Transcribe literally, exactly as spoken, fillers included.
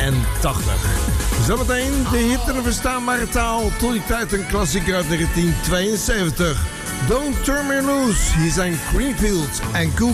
tachtig. Zometeen de hit in de verstaanbare taal. Tot die tijd een klassieker uit negentien tweeënzeventig. Don't Turn Me Loose. Hier zijn Greenfield en Cool